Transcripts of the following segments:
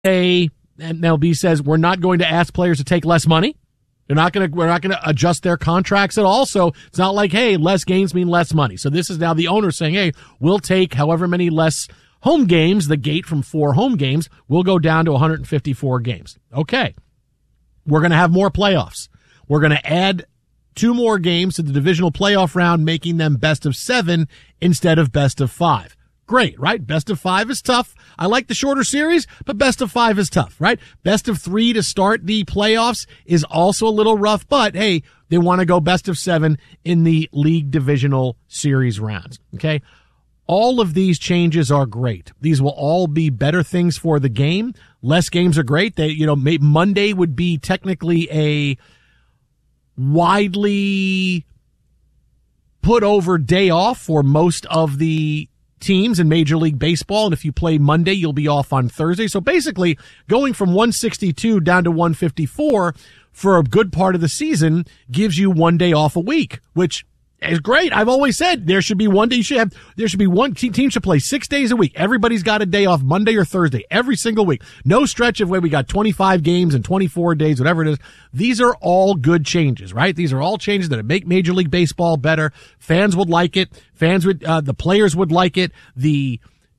MLB says we're not going to ask players to take less money. We're not going to adjust their contracts at all. So it's not like, hey, less games mean less money. So this is now the owner saying, hey, we'll take however many less home games. The gate from 4 home games will go down to 154 games. Okay. We're going to have more playoffs. We're going to add 2 more games to the divisional playoff round, making them best of 7 instead of best of 5. Great, right? Best of 5 is tough. I like the shorter series, but best of 5 is tough, right? Best of 3 to start the playoffs is also a little rough, but hey, they want to go best of 7 in the league divisional series rounds. Okay. All of these changes are great. These will all be better things for the game. Less games are great. Monday would be technically a widely put over day off for most of the teams in Major League Baseball. And if you play Monday, you'll be off on Thursday. So basically going from 162 down to 154 for a good part of the season gives you 1 day off a week, which is great. I've always said there should be 1 day. There should be one team should play 6 days a week. Everybody's got a day off Monday or Thursday every single week. No stretch of where we got 25 games and 24 days, whatever it is. These are all good changes, right? These are all changes that make Major League Baseball better. Fans would like it. The players would like it. The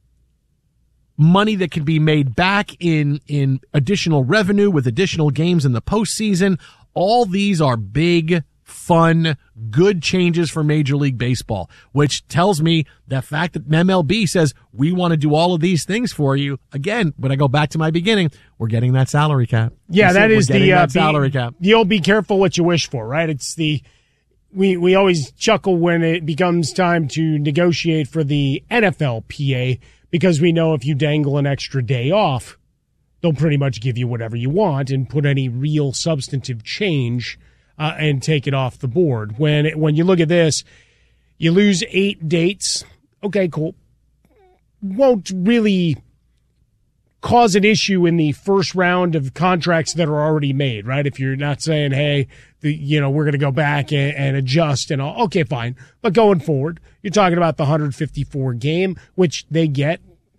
money that can be made back in additional revenue with additional games in the postseason. All these are big, fun, good changes for Major League Baseball, which tells me the fact that MLB says we want to do all of these things for you. Again, when I go back to my beginning, we're getting that salary cap. Yeah, that is the salary cap. You'll be careful what you wish for, right? It's we always chuckle when it becomes time to negotiate for the NFLPA because we know if you dangle an extra day off, they'll pretty much give you whatever you want and put any real substantive change and take it off the board. When you look at this, you lose 8 dates. Okay, cool. Won't really cause an issue in the first round of contracts that are already made, right? If you're not saying, hey, we're going to go back and adjust and all. Okay, fine. But going forward, you're talking about the 154 game, which they get,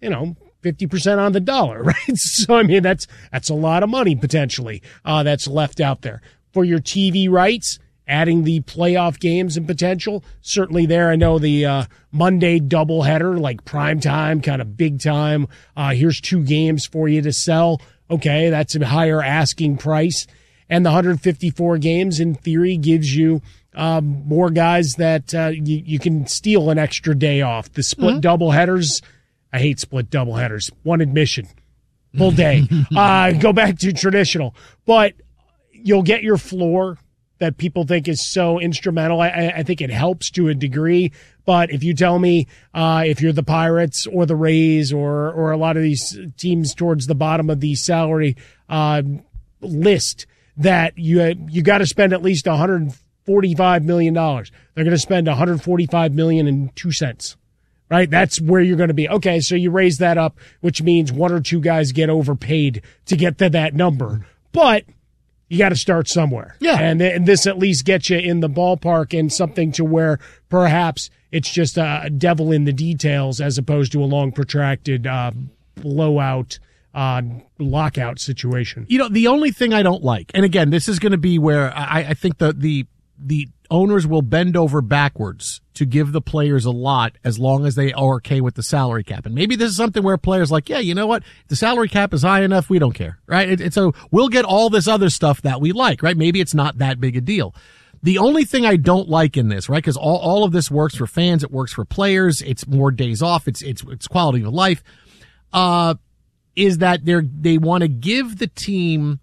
50% on the dollar, right? So, I mean, that's a lot of money potentially that's left out there. For your TV rights, adding the playoff games and potential, certainly there. I know the Monday doubleheader, like prime time, kind of big time. Here's 2 games for you to sell. Okay, that's a higher asking price. And the 154 games, in theory, gives you more guys that you can steal an extra day off. The split doubleheaders, I hate split doubleheaders. One admission, full day. Go back to traditional. But you'll get your floor that people think is so instrumental. I think it helps to a degree. But if you tell me if you're the Pirates or the Rays or a lot of these teams towards the bottom of the salary list that you got to spend at least $145 million. They're going to spend $145 million and 2 cents. Right? That's where you're going to be. Okay, so you raise that up, which means 1 or 2 guys get overpaid to get to that number. But you got to start somewhere. Yeah. And this at least gets you in the ballpark and something to where perhaps it's just a devil in the details as opposed to a long protracted blowout lockout situation. The only thing I don't like, and again, this is going to be where I think the owners will bend over backwards to give the players a lot as long as they are okay with the salary cap. And maybe this is something where players like, yeah, you know what? If the salary cap is high enough, we don't care, right? So we'll get all this other stuff that we like, right? Maybe it's not that big a deal. The only thing I don't like in this, right, because all of this works for fans, it works for players, it's more days off, it's quality of life, is that they want to give the team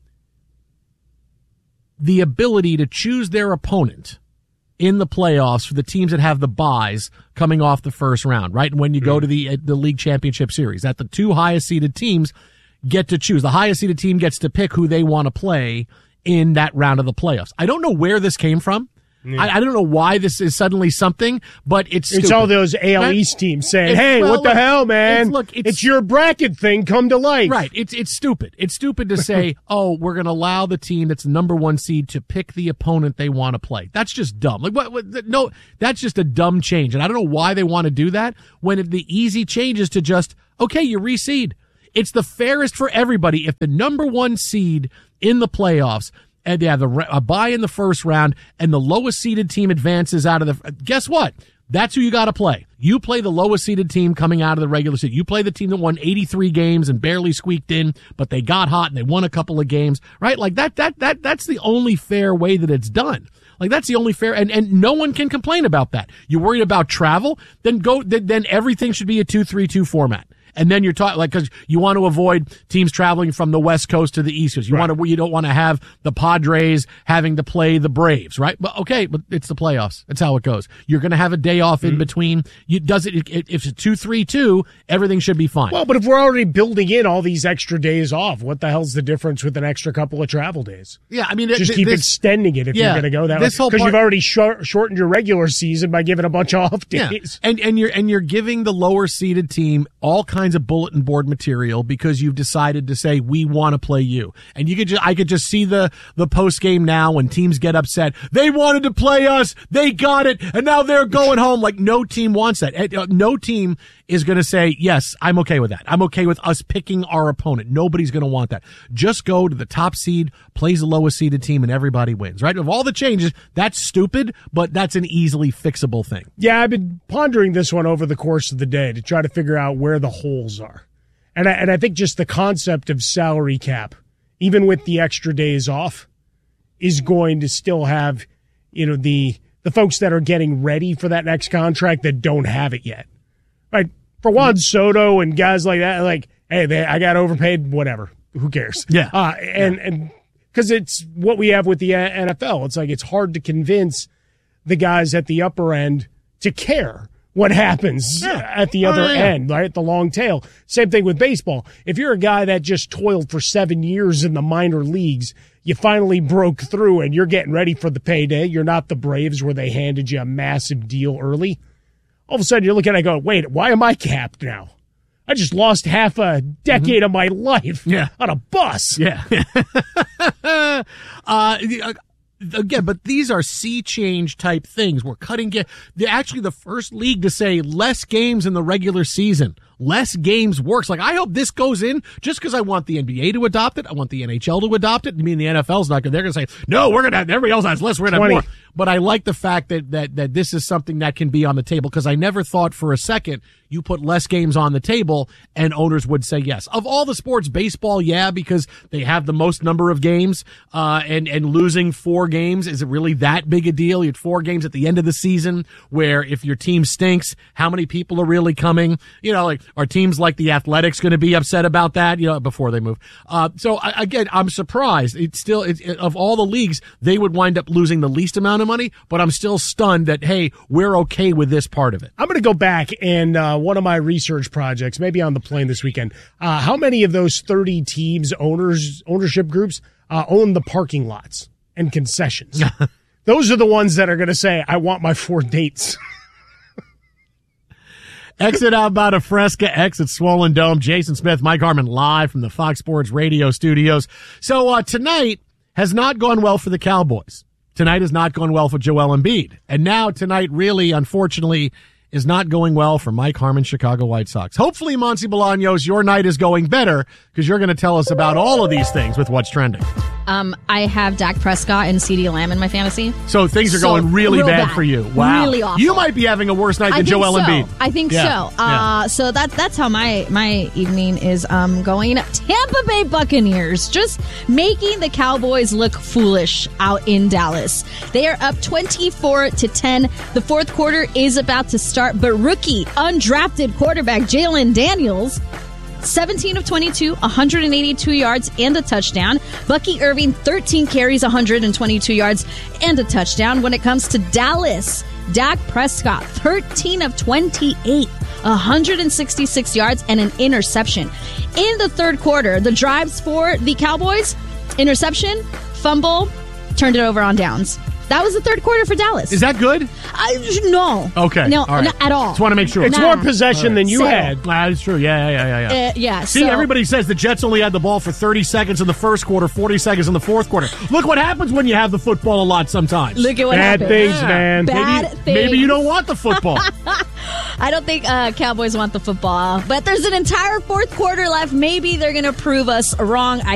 the ability to choose their opponent in the playoffs for the teams that have the buys coming off the first round, right? And when you go to the league championship series, that the 2 highest seeded teams get to choose. The highest seeded team gets to pick who they want to play in that round of the playoffs. I don't know where this came from. Yeah. I don't know why this is suddenly something, but it's stupid. It's all those AL East teams saying, hey, what the hell, man? It's your bracket thing come to life. Right. It's stupid. It's stupid to say, oh, we're going to allow the team that's the number 1 seed to pick the opponent they want to play. That's just dumb. No, that's just a dumb change. And I don't know why they want to do that when the easy change is to just, okay, you reseed. It's the fairest for everybody. If the number one seed in the playoffs and they have a bye in the first round and the lowest seeded team advances out of the, guess what? That's who you got to play. You play the lowest seeded team coming out of the regular season. You play the team that won 83 games and barely squeaked in, but they got hot and they won a couple of games, right? Like that's the only fair way that it's done. Like that's the only fair, and no one can complain about that. You're worried about travel? Then then everything should be a 2-3-2 format. And then you're talking like, cause you want to avoid teams traveling from the West Coast to the East Coast. You don't want to have the Padres having to play the Braves, right? But okay, but it's the playoffs. That's how it goes. You're going to have a day off in between. If it's a 2-3-2, everything should be fine. Well, but if we're already building in all these extra days off, what the hell's the difference with an extra couple of travel days? Yeah, I mean, just keep extending it if you're going to go that way. Because you've already shortened your regular season by giving a bunch of off days. Yeah. And you're giving the lower seeded team all kinds of bulletin board material because you've decided to say we want to play you. And I could just see the post game now when teams get upset. They wanted to play us, they got it, and now they're going home. Like no team wants that. No team is going to say, yes, I'm okay with that. I'm okay with us picking our opponent. Nobody's going to want that. Just go to the top seed, plays the lowest seeded team, and everybody wins, right? Of all the changes, that's stupid, but that's an easily fixable thing. Yeah, I've been pondering this one over the course of the day to try to figure out where the holes are. And I think just the concept of salary cap, even with the extra days off, is going to still have, the folks that are getting ready for that next contract that don't have it yet. Right? For Juan Soto and guys like that, like, hey, I got overpaid, whatever. Who cares? Yeah. And because it's what we have with the NFL. It's like it's hard to convince the guys at the upper end to care what happens at the other end, right? The long tail. Same thing with baseball. If you're a guy that just toiled for 7 years in the minor leagues, you finally broke through and you're getting ready for the payday. You're not the Braves where they handed you a massive deal early. All of a sudden you're looking at it and go, wait, why am I capped now? I just lost half a decade of my life on a bus. Yeah. Again, but these are sea change type things. We're cutting. They're actually the first league to say less games in the regular season. Less games works. Like, I hope this goes in just because I want the NBA to adopt it. I want the NHL to adopt it. I mean, the NFL's not going to, they're going to say, no, we're going to have, everybody else has less, we're going to have more. But I like the fact that this is something that can be on the table because I never thought for a second you put less games on the table and owners would say yes. Of all the sports, baseball, yeah, because they have the most number of games, and losing 4 games, is it really that big a deal? You had 4 games at the end of the season where if your team stinks, how many people are really coming? Like, are teams like the Athletics going to be upset about that, before they move? Again, I'm surprised. Of all the leagues, they would wind up losing the least amount of money, but I'm still stunned that, hey, we're okay with this part of it. I'm going to go back and one of my research projects, maybe on the plane this weekend, how many of those 30 teams, ownership groups, own the parking lots and concessions? Those are the ones that are going to say, I want my 4 dates. Exit outbound of Fresca, exit Swollen Dome. Jason Smith, Mike Harmon, live from the Fox Sports Radio studios. So tonight has not gone well for the Cowboys. Tonight has not gone well for Joel Embiid. And now tonight really, unfortunately, is not going well for Mike Harmon, Chicago White Sox. Hopefully, Monty Bolaños, your night is going better because you're going to tell us about all of these things with what's trending. I have Dak Prescott and CeeDee Lamb in my fantasy. So things are going real bad for you. Wow. Really awful. You might be having a worse night than Joel Embiid. I think so. So that's how my evening is going. Tampa Bay Buccaneers just making the Cowboys look foolish out in Dallas. They are up 24-10. The fourth quarter is about to start, but rookie undrafted quarterback Jalen Daniels, 17 of 22, 182 yards and a touchdown. Bucky Irving, 13 carries, 122 yards and a touchdown. When it comes to Dallas, Dak Prescott, 13 of 28, 166 yards and an interception. In the third quarter, the drives for the Cowboys, interception, fumble, turned it over on downs. That was the third quarter for Dallas. Is that good? No. Okay. No, all right. Not at all. Just want to make sure. It's more possession than you had. That's true. Yeah. See, everybody says the Jets only had the ball for 30 seconds in the first quarter, 40 seconds in the fourth quarter. Look what happens when you have the football a lot sometimes. Look at what happens. Bad things, man. Bad things. Maybe you don't want the football. I don't think Cowboys want the football, but there's an entire fourth quarter left. Maybe they're going to prove us wrong. I